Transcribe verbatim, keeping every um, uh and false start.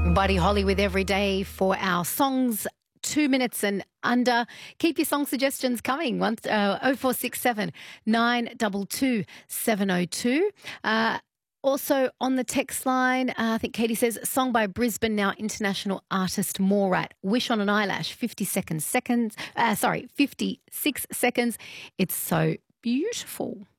Buddy Holly with Every Day for our songs. Two minutes and under. Keep your song suggestions coming. Once uh, oh four six seven nine two two seven oh two. Uh, also on the text line, uh, I think Katie says, song by Brisbane now international artist Morat. Wish on an Eyelash. Fifty seconds. Seconds. Uh, sorry, fifty six seconds. It's so beautiful.